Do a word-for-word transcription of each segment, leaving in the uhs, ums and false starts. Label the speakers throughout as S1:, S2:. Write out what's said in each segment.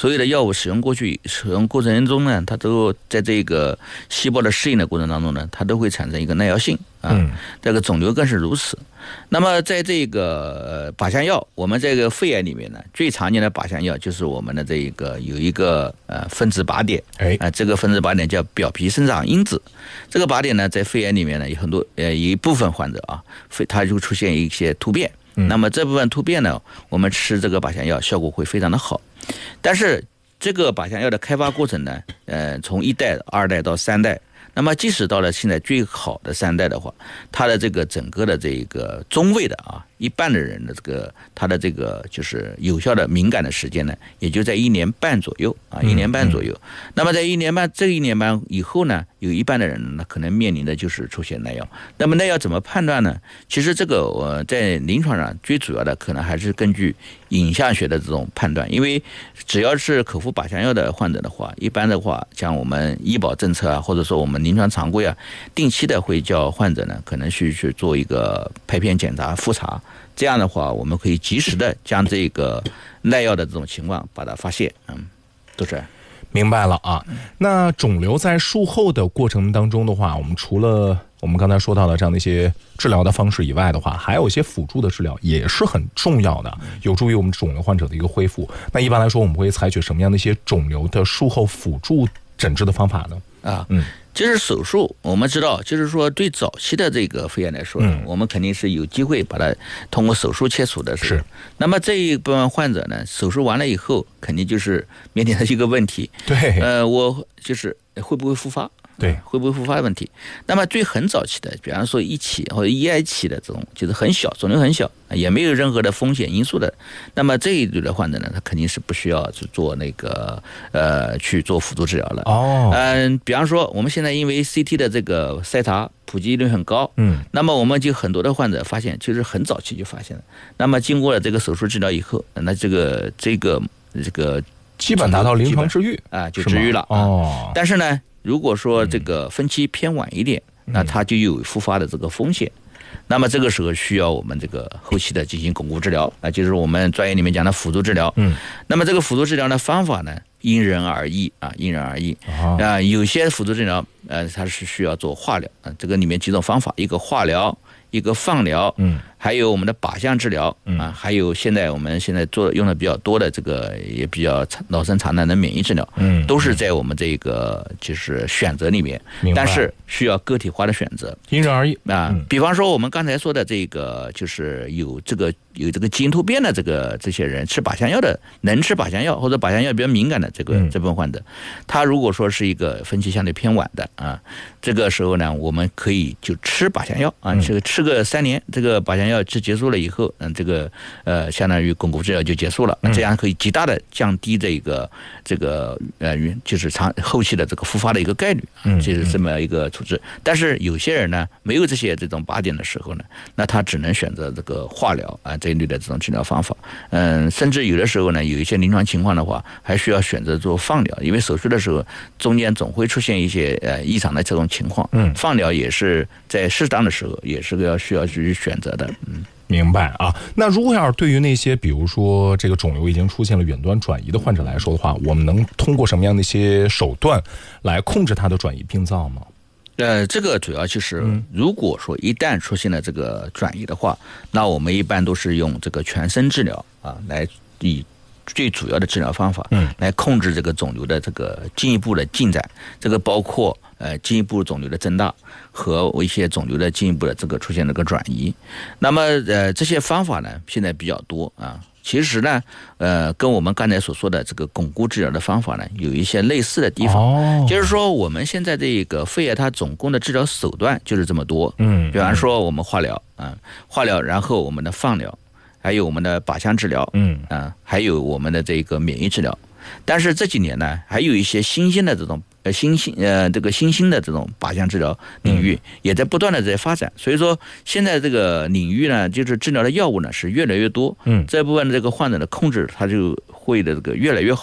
S1: 所有的药物使用过去使用过程中呢，它都在这个细胞的适应的过程当中呢，它都会产生一个耐药性啊。嗯、这个肿瘤更是如此。那么在这个靶向药，我们这个肺癌里面呢，最常见的靶向药就是我们的这个有一个呃分子靶点，哎，啊、呃，这个分子靶点叫表皮生长因子。这个靶点呢，在肺癌里面呢，有很多呃有一部分患者啊，肺它就出现一些突变。嗯、那么这部分突变呢，我们吃这个靶向药效果会非常的好。但是这个靶向药的开发过程呢，呃，从一代、二代到三代。那么即使到了现在最好的三代的话，它的这个整个的这个中位的啊，一半的人的这个它的这个就是有效的敏感的时间呢，也就在一年半左右啊，一年半左右。嗯嗯、那么在一年半这一年半以后呢，有一半的人呢可能面临的就是出现耐药。那么耐药怎么判断呢？其实这个我在临床上最主要的可能还是根据影像学的这种判断，因为只要是口服靶向药的患者的话，一般的话，像我们医保政策啊，或者说我们临床常规啊，定期的会叫患者呢，可能去去做一个拍片检查、复查，这样的话，我们可以及时的将这个耐药的这种情况把它发现。嗯，都是。
S2: 明白了啊。那肿瘤在术后的过程当中的话，我们除了我们刚才说到的这样的一些治疗的方式以外的话，还有一些辅助的治疗也是很重要的，有助于我们肿瘤患者的一个恢复。那一般来说，我们会采取什么样的一些肿瘤的术后辅助诊治的方法呢？
S1: 啊，嗯，其实手术我们知道，就是说对早期的这个肺癌来说，嗯，我们肯定是有机会把它通过手术切除的。
S2: 是。
S1: 那么这一部分患者呢，手术完了以后，肯定就是面临的一个问题。
S2: 对。
S1: 呃，我就是会不会复发？
S2: 对，
S1: 会不会复发的问题？那么最很早期的，比方说一期或者一 I 期的这种，就是很小，肿瘤很小，也没有任何的风险因素的，那么这一类的患者呢，他肯定是不需要去做那个呃去做辅助治疗了。
S2: 哦，
S1: 嗯、呃，比方说我们现在因为 C T 的这个筛查普及率很高，嗯，那么我们就很多的患者发现，其实很早期就发现了。那么经过了这个手术治疗以后，那这个这个这个
S2: 基本达到临床治愈
S1: 啊，就治愈了。
S2: 哦，
S1: 但是呢，如果说这个分期偏晚一点，嗯、那它就有复发的这个风险。那么这个时候需要我们这个后期的进行巩固治疗啊，就是我们专业里面讲的辅助治疗。嗯，那么这个辅助治疗的方法呢，因人而异啊，因人而异啊、呃。有些辅助治疗呃，它是需要做化疗啊，这个里面几种方法，一个化疗，一个放疗，嗯，还有我们的靶向治疗啊，还有现在我们现在做用的比较多的这个也比较老生常谈的免疫治疗，嗯，都是在我们这个就是选择里面，但是需要个体化的选择，
S2: 因人而异
S1: 啊。嗯、比方说我们刚才说的这个，就是有这个有这个基因突变的这个这些人吃靶向药的，能吃靶向药或者靶向药比较敏感的这个、嗯、这部分患者，他如果说是一个分期相对偏晚的啊，这个时候呢，我们可以就吃靶向药啊，这个吃个三年，这个靶向药治结束了以后，嗯，这个呃，相当于巩固治疗就结束了，这样可以极大的降低这个这个呃，就是长后期的这个复发的一个概率，嗯，就是这么一个处置。但是有些人呢，没有这些这种靶点的时候呢，那他只能选择这个化疗啊这一类的这种治疗方法，嗯，甚至有的时候呢，有一些临床情况的话，还需要选择做放疗，因为手术的时候中间总会出现一些呃异常的这种情况，嗯，放疗也是在适当的时候也是个要需要去选择的，嗯。
S2: 明白啊。那如果要是对于那些比如说这个肿瘤已经出现了远端转移的患者来说的话，我们能通过什么样的一些手段来控制它的转移病灶吗？
S1: 呃，这个主要就是如果说一旦出现了这个转移的话，那我们一般都是用这个全身治疗啊，来以最主要的治疗方法，嗯，来控制这个肿瘤的这个进一步的进展，这个包括呃进一步肿瘤的增大和一些肿瘤的进一步的这个出现这个转移。那么呃这些方法呢现在比较多啊，其实呢呃跟我们刚才所说的这个巩固治疗的方法呢有一些类似的地方，哦，就是说我们现在这个肺癌它总共的治疗手段就是这么多，嗯，比方说我们化疗啊，化疗，然后我们的放疗，还有我们的靶向治疗，嗯啊，还有我们的这个免疫治疗。但是这几年呢，还有一些新兴的这种呃新兴呃这个新兴的这种靶向治疗领域也在不断的在发展。所以说现在这个领域呢，就是治疗的药物呢是越来越多，嗯，这部分的这个患者的控制它就会的这个越来越好。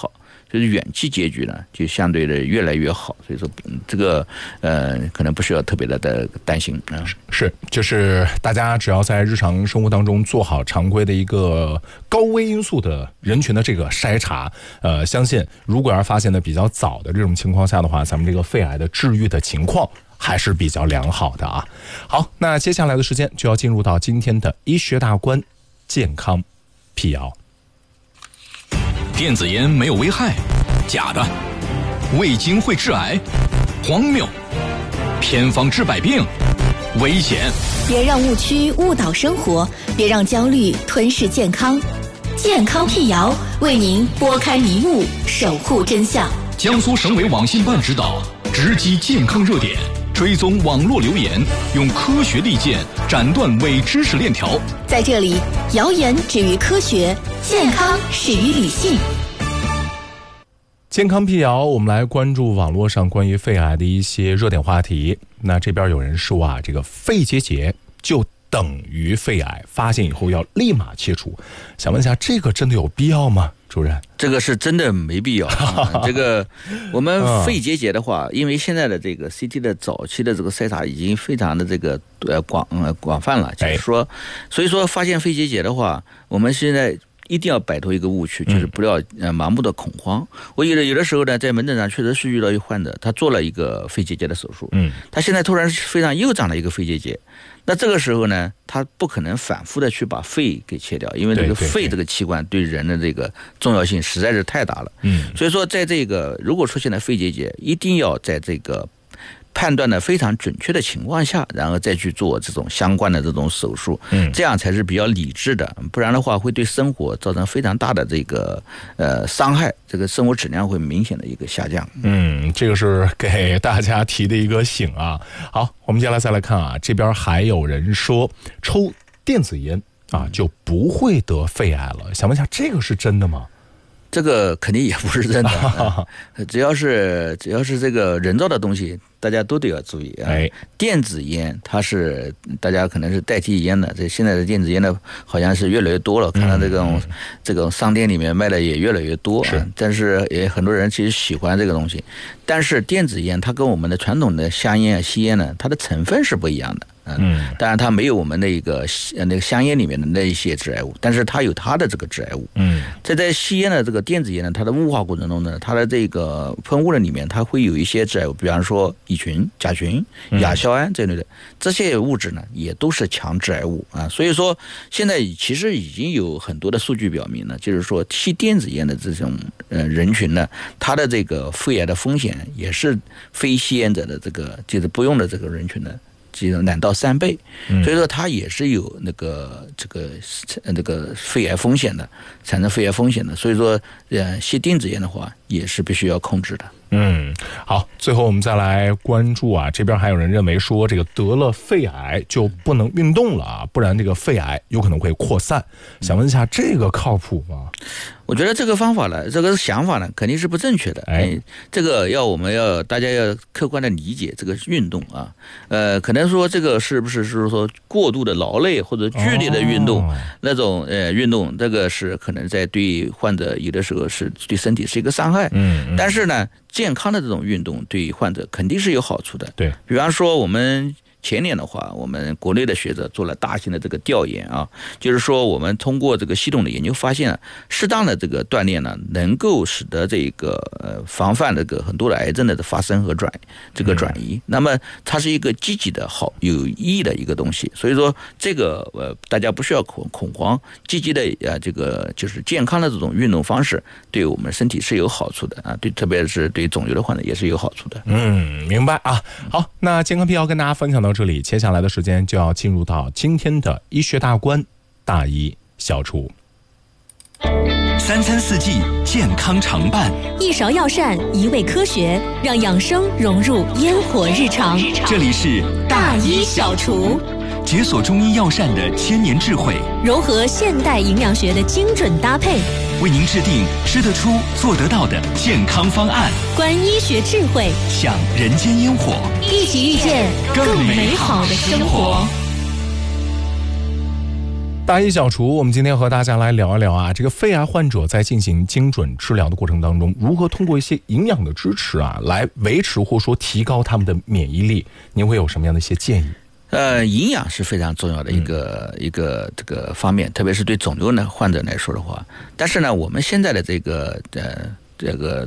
S1: 所以远期结局呢就相对的越来越好。所以说这个呃可能不需要特别的的担心啊。
S2: 是，就是大家只要在日常生活当中做好常规的一个高危因素的人群的这个筛查，呃，相信如果要发现的比较早的这种情况下的话，咱们这个肺癌的治愈的情况还是比较良好的啊。好，那接下来的时间就要进入到今天的医学大观健康辟谣。
S3: 电子烟没有危害，假的；味精会致癌，荒谬；偏方治百病，危险。
S4: 别让误区误导生活，别让焦虑吞噬健康。健康辟谣为您拨开迷雾，守护真相。
S3: 江苏省委网信办指导，直击健康热点，追踪网络留言，用科学利剑斩断伪知识链条。
S4: 在这里，谣言止于科学，健康始于理性。
S2: 健康辟谣，我们来关注网络上关于肺癌的一些热点话题。那这边有人说啊，这个肺结节就等于肺癌，发现以后要立马切除。想问一下，这个真的有必要吗？主任，
S1: 这个是真的没必要。啊、这个我们肺结节的话，因为现在的这个 C T 的早期的这个筛查已经非常的这个呃广呃广泛了，就是说，所以说发现肺结节的话，我们现在一定要摆脱一个误区，就是不要呃盲目的恐慌。我有的有的时候呢，在门诊上确实是遇到一患者，他做了一个肺结节的手术，嗯，他现在突然非常又长了一个肺结节。那这个时候呢，他不可能反复的去把肺给切掉，因为这个肺这个器官对人的这个重要性实在是太大了。嗯，所以说在这个如果出现了肺结节，一定要在这个判断的非常准确的情况下，然后再去做这种相关的这种手术，嗯，这样才是比较理智的，不然的话会对生活造成非常大的这个呃伤害，这个生活质量会明显的一个下降。
S2: 嗯，这个是给大家提的一个醒啊。好，我们接下来再来看啊，这边还有人说抽电子烟啊就不会得肺癌了，想问一下，这个是真的吗？
S1: 这个肯定也不是真的，只要是只要是这个人造的东西，大家都得要注意啊。哎、电子烟它是大家可能是代替烟的，这现在的电子烟呢好像是越来越多了，看到这种、嗯、这种商店里面卖的也越来越多，是，但是也很多人其实喜欢这个东西。但是电子烟它跟我们的传统的香烟啊、吸烟呢，它的成分是不一样的。嗯，当然它没有我们那个那个香烟里面的那一些致癌物，但是它有它的这个致癌物。嗯，在在吸烟的这个电子烟呢，它的雾化过程中呢，它的这个喷雾的里面，它会有一些致癌物，比方说乙醇、甲醇、亚硝胺这类的，这些物质呢也都是强致癌物啊。所以说，现在其实已经有很多的数据表明呢，就是说吸电子烟的这种呃人群呢，它的这个肺癌的风险也是非吸烟者的这个就是不用的这个人群的两到三倍，所以说它也是有那个这个那个肺癌风险的，产生肺癌风险的。所以说，呃，吸电子烟的话也是必须要控制的。
S2: 嗯，好，最后我们再来关注啊，这边还有人认为说，这个得了肺癌就不能运动了啊，不然这个肺癌有可能会扩散。想问一下，这个靠谱吗？
S1: 我觉得这个方法呢，这个想法呢，肯定是不正确的。哎，这个要我们要大家要客观的理解这个运动啊，呃，可能说这个是不是是说过度的劳累或者剧烈的运动，哦、那种呃运动，这个是可能在对患者有的时候是对身体是一个伤害。嗯，嗯但是呢，健康的这种运动对患者肯定是有好处的。对，比方说我们前年的话，我们国内的学者做了大型的这个调研啊，就是说我们通过这个系统的研究发现，适当的这个锻炼呢，能够使得这个呃防范这个很多的癌症的发生和转这个转移。嗯、那么它是一个积极的好有意义的一个东西，所以说这个呃大家不需要恐恐慌，积极的呃这个就是健康的这种运动方式，对我们身体是有好处的啊，对特别是对肿瘤的患者也是有好处的。
S2: 嗯，明白啊。好，那健康辟谣跟大家分享到这里，接下来的时间就要进入到今天的医学大观大医小厨。
S3: 三餐四季健康常伴，
S4: 一勺药膳一味科学，让养生融入烟火日常。
S3: 这里是
S4: 大医小厨，
S3: 解锁中医药膳的千年智慧，
S4: 融合现代营养学的精准搭配，
S3: 为您制定吃得出做得到的健康方案。
S4: 观医学智慧，
S3: 享人间烟火，
S4: 一起遇见更美好的生活。
S2: 大医小厨，我们今天和大家来聊一聊啊，这个肺癌患者在进行精准治疗的过程当中，如何通过一些营养的支持啊，来维持或说提高他们的免疫力？您会有什么样的一些建议？
S1: 呃，营养是非常重要的一个、嗯、一个这个方面，特别是对肿瘤呢患者来说的话。但是呢，我们现在的这个呃这个